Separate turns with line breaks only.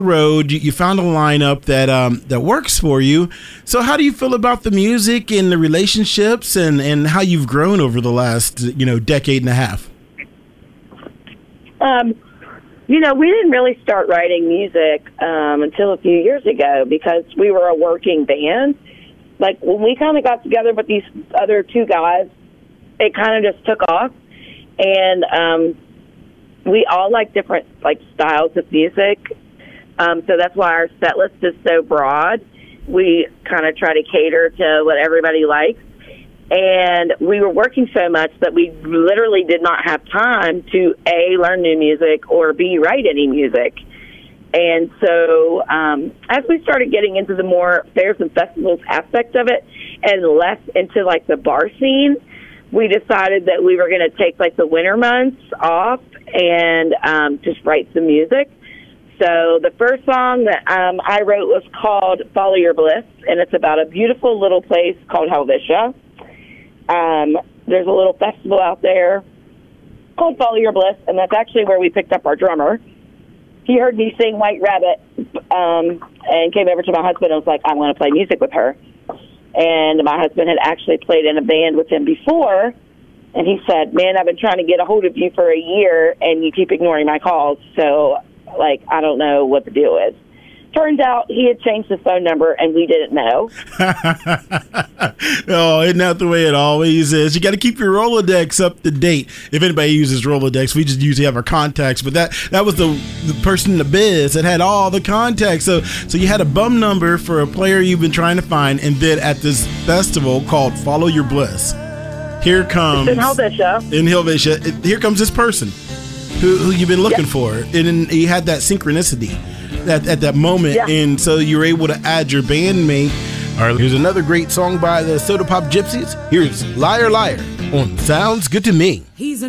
road, you found a lineup that works for you. So how do you feel about the music and the relationships and how you've grown over the last decade and a half?
We didn't really start writing music until a few years ago because we were a working band. Like, when we kind of got together with these other two guys, it kind of just took off. And we all like different, styles of music. So that's why our set list is so broad. We kind of try to cater to what everybody likes. And we were working so much that we literally did not have time to, A, learn new music, or B, write any music. And so as we started getting into the more fairs and festivals aspect of it and less into, the bar scene, we decided that we were going to take, the winter months off and just write some music. So the first song that I wrote was called Follow Your Bliss, and it's about a beautiful little place called Helvetia. There's a little festival out there called Follow Your Bliss, and that's actually where we picked up our drummer. He heard me sing White Rabbit and came over to my husband and was like, I want to play music with her. And my husband had actually played in a band with him before, and he said, man, I've been trying to get a hold of you for a year, and you keep ignoring my calls, so, I don't know what the deal is. Turns out he had changed his phone number, and we didn't know.
Oh, isn't that the way it always is? You got to keep your Rolodex up to date. If anybody uses Rolodex, we just usually have our contacts. But that was the person in the biz that had all the contacts. So you had a bum number for a player you've been trying to find, and then at this festival called Follow Your Bliss, here comes...
It's in Helvetia.
In Helvetia. Here comes this person who you've been looking for. And he had that synchronicity at that moment, and so you were able to add your bandmate. All right, here's another great song by the Soda Pop Gypsies. Here's Liar Liar on Sounds Good to Me.
He's